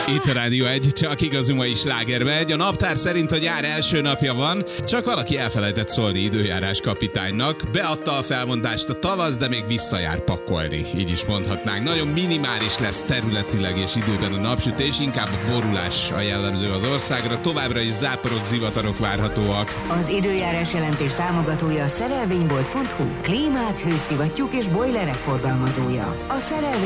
Itt a Rádió 1, csak igazi mai sláger megy. A naptár szerint a nyár első napja van, csak valaki elfelejtett szólni időjárás kapitánynak. Beadta a felmondást a tavasz, de még visszajár pakolni. Így is mondhatnánk. Nagyon minimális lesz területileg és időben a napsütés, inkább a borulás a jellemző az országra. Továbbra is záporok, zivatarok várhatóak. Az időjárás jelentés támogatója a szerelvénybolt.hu. Klímák, hőszivattyúk és bojlerek forgalmazója. A